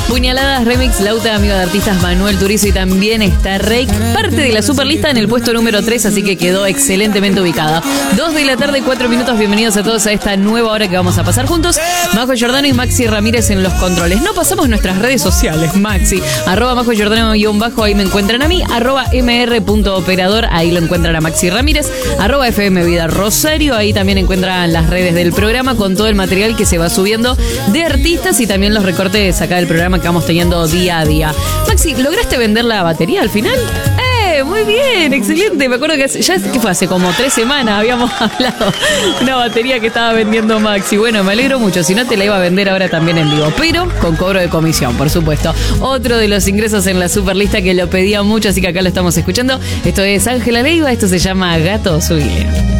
Puñaladas Remix, Lauta, amigo de artistas Manuel Turizo y también está Rake, parte de la superlista en el puesto número 3, así que quedó excelentemente ubicada. 2 de la tarde, 4 minutos, bienvenidos a todos a esta nueva hora que vamos a pasar juntos. Majo Giordano y Maxi Ramírez en los controles. No pasamos nuestras redes sociales, Maxi. @Majo Giordano _, ahí me encuentran a mí. @mr.operador, ahí lo encuentran a Maxi Ramírez. @FM Vida Rosario, ahí también encuentran las redes del programa con todo el material que se va subiendo de artistas y también los recortes acá del programa que vamos teniendo día a día. Maxi, ¿lograste vender la batería al final? Muy bien, excelente. Me acuerdo que ¿qué fue? Hace como 3 semanas habíamos hablado de una batería que estaba vendiendo Maxi. Bueno, me alegro mucho. Si no, te la iba a vender ahora también en vivo, pero con cobro de comisión, por supuesto. Otro de los ingresos en la superlista que lo pedía mucho, así que acá lo estamos escuchando. Esto es Ángela Leiva, esto se llama Gato Subile.